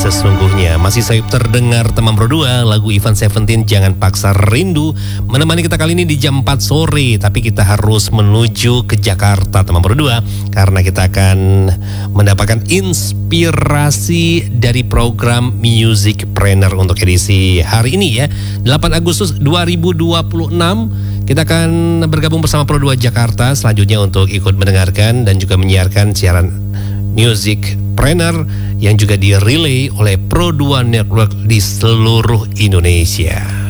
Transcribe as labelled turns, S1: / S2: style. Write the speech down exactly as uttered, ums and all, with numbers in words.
S1: sesungguhnya. Masih sayup terdengar teman berdua, lagu Ivan Seventeen Jangan Paksa Rindu menemani kita kali ini di jam empat sore. Tapi kita harus menuju ke Jakarta teman berdua, karena kita akan mendapatkan inspirasi dari program Musicpreneur untuk edisi hari ini ya, delapan Agustus dua ribu dua puluh enam. Kita akan bergabung bersama Pro dua Jakarta selanjutnya untuk ikut mendengarkan dan juga menyiarkan siaran Musicpreneur yang juga direlay oleh Pro dua Network di seluruh Indonesia.